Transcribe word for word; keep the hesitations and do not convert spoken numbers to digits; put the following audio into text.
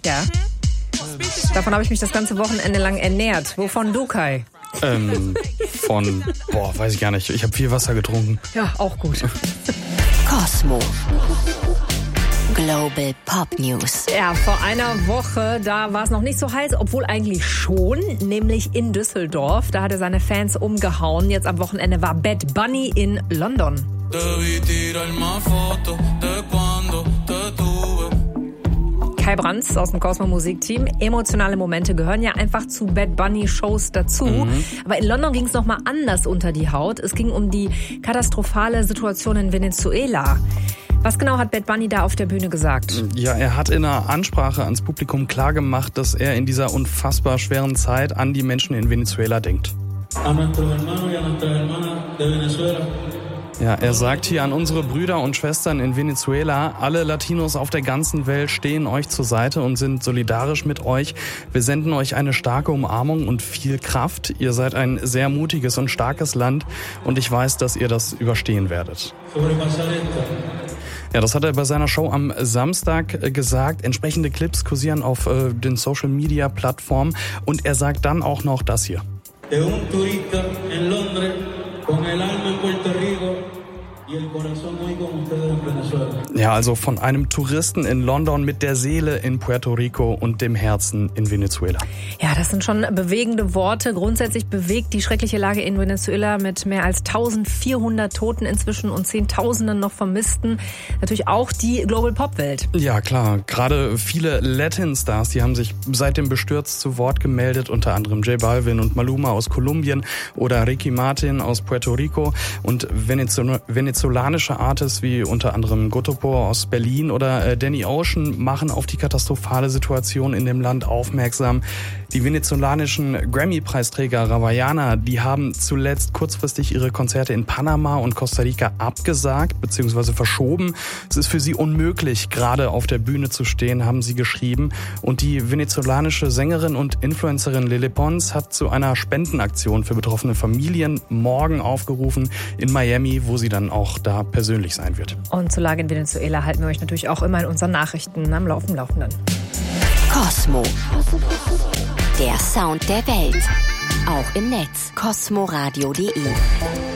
Ja. Davon habe ich mich das ganze Wochenende lang ernährt. Wovon du, Kai? Ähm, von, boah, weiß ich gar nicht. Ich habe viel Wasser getrunken. Ja, auch gut. Cosmo. Global Pop News. Ja, vor einer Woche, da war es noch nicht so heiß, obwohl eigentlich schon, nämlich in Düsseldorf. Da hat er seine Fans umgehauen. Jetzt am Wochenende war Bad Bunny in London. Kai Brands aus dem Cosmo Musikteam. Emotionale Momente gehören ja einfach zu Bad Bunny Shows dazu. Mhm. Aber in London ging es noch mal anders unter die Haut. Es ging um die katastrophale Situation in Venezuela. Was genau hat Bad Bunny da auf der Bühne gesagt? Ja, er hat in einer Ansprache ans Publikum klargemacht, dass er in dieser unfassbar schweren Zeit an die Menschen in Venezuela denkt. Ja, er sagt hier an unsere Brüder und Schwestern in Venezuela, alle Latinos auf der ganzen Welt stehen euch zur Seite und sind solidarisch mit euch. Wir senden euch eine starke Umarmung und viel Kraft. Ihr seid ein sehr mutiges und starkes Land und ich weiß, dass ihr das überstehen werdet. Ja, das hat er bei seiner Show am Samstag gesagt. Entsprechende Clips kursieren auf äh, den Social-Media-Plattformen und er sagt dann auch noch das hier. De un turista en Londres con el alma en Puerto Rico. Ja, also von einem Touristen in London mit der Seele in Puerto Rico und dem Herzen in Venezuela. Ja, das sind schon bewegende Worte. Grundsätzlich bewegt die schreckliche Lage in Venezuela mit mehr als eintausendvierhundert Toten inzwischen und Zehntausenden noch Vermissten. Natürlich auch die Global Pop Welt. Ja, klar. Gerade viele Latin-Stars, die haben sich seitdem bestürzt zu Wort gemeldet. Unter anderem J Balvin und Maluma aus Kolumbien oder Ricky Martin aus Puerto Rico und Venezuela. Venezolanische Artists wie unter anderem Gotopo aus Berlin oder äh, Danny Ocean machen auf die katastrophale Situation in dem Land aufmerksam. Die venezolanischen Grammy-Preisträger Ravaiana, die haben zuletzt kurzfristig ihre Konzerte in Panama und Costa Rica abgesagt bzw. verschoben. Es ist für sie unmöglich, gerade auf der Bühne zu stehen, haben sie geschrieben. Und die venezolanische Sängerin und Influencerin Lele Pons hat zu einer Spendenaktion für betroffene Familien morgen aufgerufen in Miami, wo sie dann auch da persönlich sein wird. Und zur Lage in Venezuela halten wir euch natürlich auch immer in unseren Nachrichten am Laufen Laufenden. Cosmo. Der Sound der Welt. Auch im Netz. cosmoradio punkt de